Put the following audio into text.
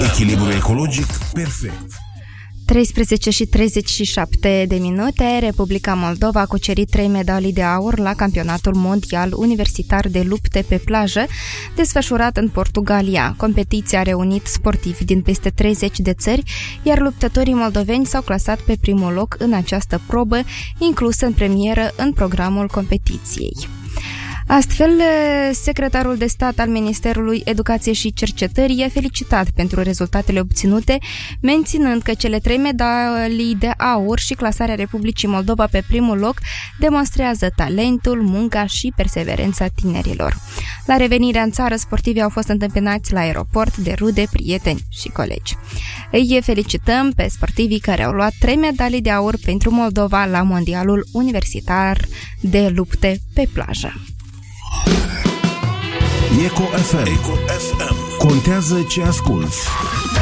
Echilibru ecologic perfect. 13:37 Republica Moldova a cucerit 3 medalii de aur la Campionatul Mondial Universitar de Lupte pe plajă, desfășurat în Portugalia. Competiția a reunit sportivi din peste 30 de țări, iar luptătorii moldoveni s-au clasat pe primul loc în această probă, inclusă în premieră în programul competiției. Astfel, secretarul de stat al Ministerului Educației și Cercetării a felicitat pentru rezultatele obținute, menținând că cele 3 medalii de aur și clasarea Republicii Moldova pe primul loc demonstrează talentul, munca și perseverența tinerilor. La revenirea în țară, sportivii au fost întâmpinați la aeroport de rude, prieteni și colegi. Îi felicităm pe sportivii care au luat 3 medalii de aur pentru Moldova la Mondialul Universitar de Lupte pe plajă. Eco FM. Contează ce asculți.